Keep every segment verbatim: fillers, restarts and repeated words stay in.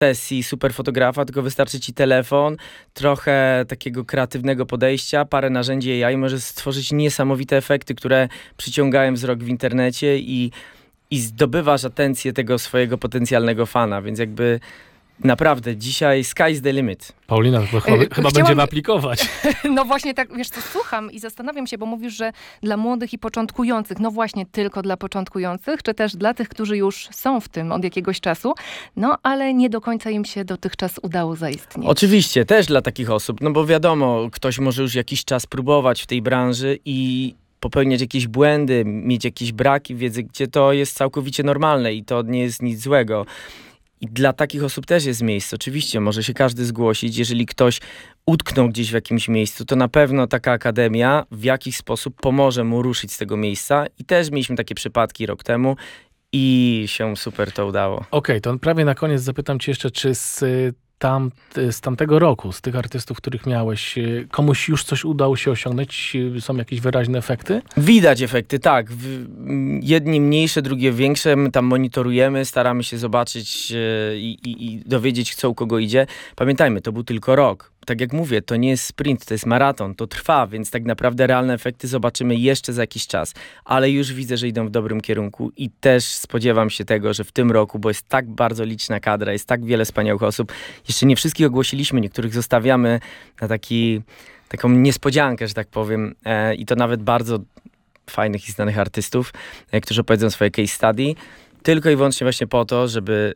sesji super fotografa, tylko wystarczy ci telefon, trochę takiego kreatywnego podejścia, parę narzędzi A I, może stworzyć niesamowite efekty, które przyciągają wzrok w internecie i, i zdobywasz atencję tego swojego potencjalnego fana, więc jakby naprawdę dzisiaj sky's the limit. Paulina, to chyba, chyba Chciałam- będziemy aplikować. No właśnie tak, wiesz co, słucham i zastanawiam się, bo mówisz, że dla młodych i początkujących, no właśnie tylko dla początkujących, czy też dla tych, którzy już są w tym od jakiegoś czasu, no ale nie do końca im się dotychczas udało zaistnieć. Oczywiście, też dla takich osób, no bo wiadomo, ktoś może już jakiś czas próbować w tej branży i popełniać jakieś błędy, mieć jakieś braki wiedzy, gdzie to jest całkowicie normalne i to nie jest nic złego. I dla takich osób też jest miejsce. Oczywiście, może się każdy zgłosić. Jeżeli ktoś utknął gdzieś w jakimś miejscu, to na pewno taka akademia w jakiś sposób pomoże mu ruszyć z tego miejsca. I też mieliśmy takie przypadki rok temu i się super to udało. Okej, to prawie na koniec zapytam cię jeszcze, czy z, y, tam, y, z tamtego roku, z tych artystów, których miałeś, y, komuś już coś udało się osiągnąć? Y, Są jakieś wyraźne efekty? Widać efekty, tak. W, m, jedni mniejsze, drugie większe. My tam monitorujemy, staramy się zobaczyć e, i, i, i dowiedzieć, co u kogo idzie. Pamiętajmy, to był tylko rok. Tak jak mówię, to nie jest sprint, to jest maraton, to trwa, więc tak naprawdę realne efekty zobaczymy jeszcze za jakiś czas. Ale już widzę, że idą w dobrym kierunku i też spodziewam się tego, że w tym roku, bo jest tak bardzo liczna kadra, jest tak wiele wspaniałych osób, jeszcze nie wszystkich ogłosiliśmy, niektórych zostawiamy na taki, taką niespodziankę, że tak powiem, e, i to nawet bardzo fajnych i znanych artystów, e, którzy opowiedzą swoje case study, tylko i wyłącznie właśnie po to, żeby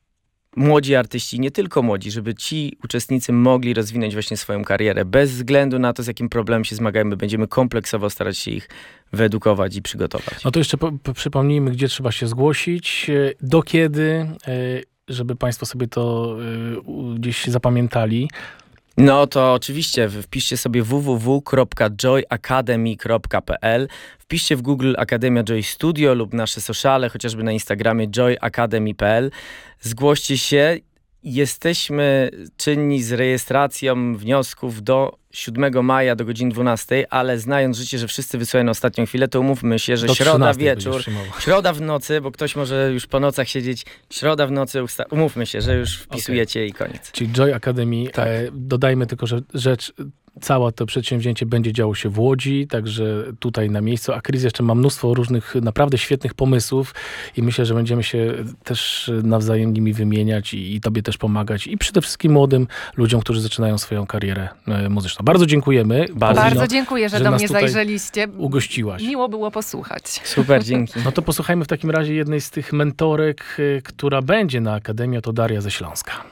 młodzi artyści, nie tylko młodzi, żeby ci uczestnicy mogli rozwinąć właśnie swoją karierę. Bez względu na to, z jakim problemem się zmagamy, będziemy kompleksowo starać się ich wyedukować i przygotować. No to jeszcze po, po, przypomnijmy, gdzie trzeba się zgłosić, y, do kiedy, y, żeby państwo sobie to y, u- gdzieś zapamiętali. No to oczywiście wpiszcie sobie w w w kropka joy academy kropka p l, wpiszcie w Google Akademia Joy Studio lub nasze sociale, chociażby na Instagramie joy academy kropka p l. Zgłoście się. Jesteśmy czynni z rejestracją wniosków do siódmego maja do godziny dwunastej, ale znając życie, że wszyscy wysyłają na ostatnią chwilę, to umówmy się, że Do środa trzynastej wieczór, będziesz przyjmował. środa w nocy, bo ktoś może już po nocach siedzieć, środa w nocy, usta- umówmy się, że już wpisujecie i koniec. Czyli Joy Academy. Tak. E, dodajmy tylko, że rzecz, całe to przedsięwzięcie będzie działo się w Łodzi, także tutaj na miejscu. A Chris jeszcze ma mnóstwo różnych, naprawdę świetnych pomysłów i myślę, że będziemy się też nawzajem nimi wymieniać i, i tobie też pomagać i przede wszystkim młodym ludziom, którzy zaczynają swoją karierę e, muzyczną. Bardzo dziękujemy. Bardzo. Bardzo Paulino, dziękuję, że, że do nas mnie tutaj zajrzeliście. ugościłaś. Miło było posłuchać. Super, dzięki. No to posłuchajmy w takim razie jednej z tych mentorek, e, która będzie na Akademii, to Daria ze Śląska.